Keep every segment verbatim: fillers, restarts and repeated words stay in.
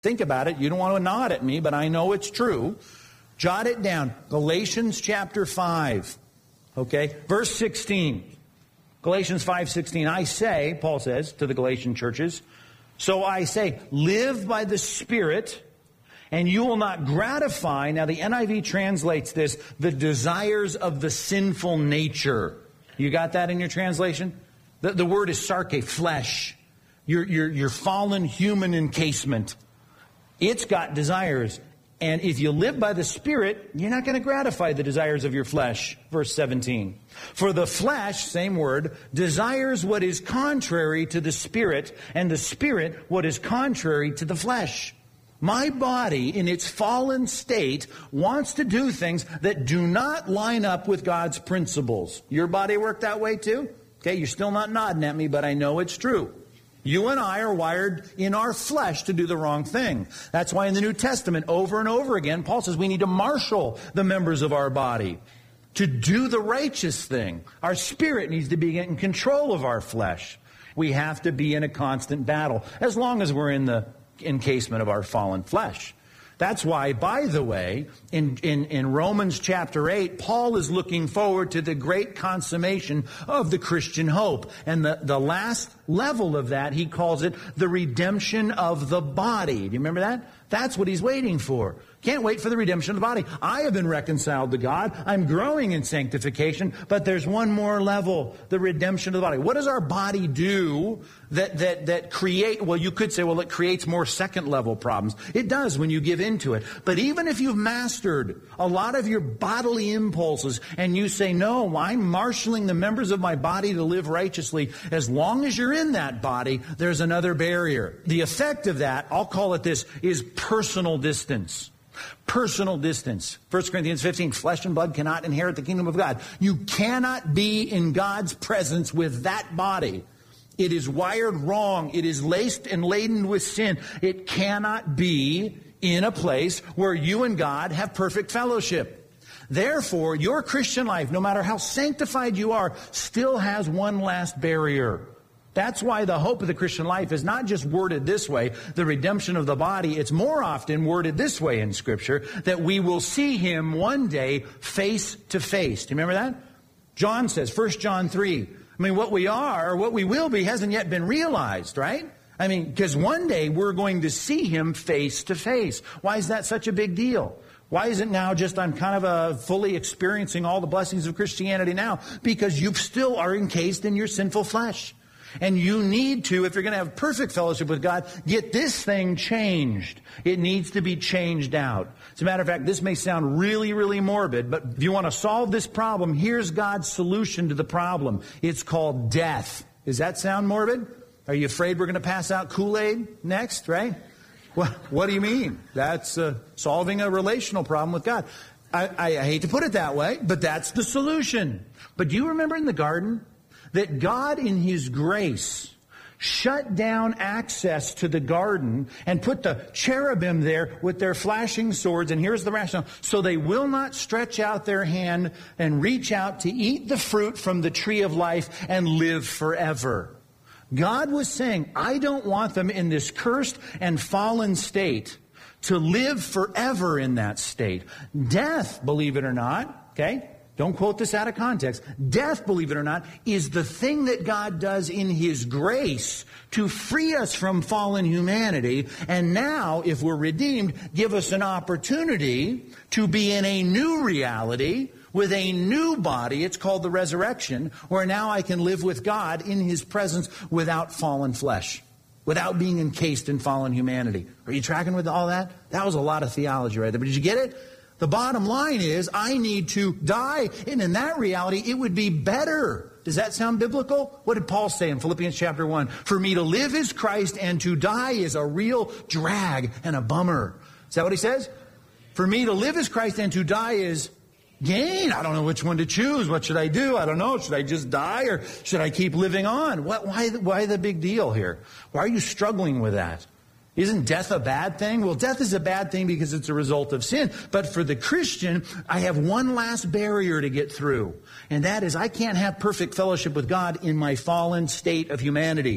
Think about it. You don't want to nod at me, but I know it's true. Jot it down. Galatians chapter five. Okay? Verse sixteen. Galatians five sixteen. I say, Paul says to the Galatian churches, so I say, live by the Spirit, and you will not gratify, now the N I V translates this, the desires of the sinful nature. You got that in your translation? The, the word is sarke, flesh. Your, your, your fallen human encasement. It's got desires. And if you live by the Spirit, you're not going to gratify the desires of your flesh. Verse seventeen. For the flesh, same word, desires what is contrary to the Spirit, and the Spirit what is contrary to the flesh. My body, in its fallen state, wants to do things that do not line up with God's principles. Your body work that way too? Okay, you're still not nodding at me, but I know it's true. You and I are wired in our flesh to do the wrong thing. That's why in the New Testament, over and over again, Paul says we need to marshal the members of our body to do the righteous thing. Our spirit needs to be in control of our flesh. We have to be in a constant battle, as long as we're in the encasement of our fallen flesh. That's why, by the way, in, in, in Romans chapter eight, Paul is looking forward to the great consummation of the Christian hope. And the, the last level of that, he calls it the redemption of the body. Do you remember that? That's what he's waiting for. Can't wait for the redemption of the body. I have been reconciled to God. I'm growing in sanctification, but there's one more level, the redemption of the body. What does our body do that that that create, well, you could say, well, it creates more second level problems. It does when you give into it. But even if you've mastered a lot of your bodily impulses and you say, no, I'm marshaling the members of my body to live righteously, as long as you're in that body, there's another barrier. The effect of that, I'll call it this, is personal distance. Personal distance. First Corinthians fifteen, flesh and blood cannot inherit the kingdom of God. You cannot be in God's presence with that body. It is wired wrong. It is laced and laden with sin. It cannot be in a place where you and God have perfect fellowship. Therefore, your Christian life, no matter how sanctified you are, still has one last barrier. That's why the hope of the Christian life is not just worded this way, the redemption of the body. It's more often worded this way in Scripture, that we will see Him one day face to face. Do you remember that? John says, First John three, I mean, what we are, or what we will be, hasn't yet been realized, right? I mean, because one day we're going to see Him face to face. Why is that such a big deal? Why is it now just I'm kind of uh, fully experiencing all the blessings of Christianity now? Because you still are encased in your sinful flesh. And you need to, if you're going to have perfect fellowship with God, get this thing changed. It needs to be changed out. As a matter of fact, this may sound really, really morbid, but if you want to solve this problem, here's God's solution to the problem. It's called death. Does that sound morbid? Are you afraid we're going to pass out Kool-Aid next, right? Well, what do you mean? That's uh, solving a relational problem with God. I, I, I hate to put it that way, but that's the solution. But do you remember in the garden that God in His grace shut down access to the garden and put the cherubim there with their flashing swords? And here's the rationale. So they will not stretch out their hand and reach out to eat the fruit from the tree of life and live forever. God was saying, I don't want them in this cursed and fallen state to live forever in that state. Death, believe it or not, okay? Don't quote this out of context. Death, believe it or not, is the thing that God does in His grace to free us from fallen humanity. And now, if we're redeemed, give us an opportunity to be in a new reality with a new body. It's called the resurrection, where now I can live with God in His presence without fallen flesh, without being encased in fallen humanity. Are you tracking with all that? That was a lot of theology right there. But did you get it? The bottom line is I need to die. And in that reality, it would be better. Does that sound biblical? What did Paul say in Philippians chapter one? For me to live is Christ and to die is a real drag and a bummer. Is that what he says? For me to live is Christ and to die is gain. I don't know which one to choose. What should I do? I don't know. Should I just die or should I keep living on? What, why, why the big deal here? Why are you struggling with that? Isn't death a bad thing? Well, death is a bad thing because it's a result of sin. But for the Christian, I have one last barrier to get through. And that is I can't have perfect fellowship with God in my fallen state of humanity.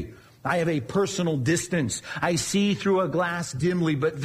I have a personal distance. I see through a glass dimly, but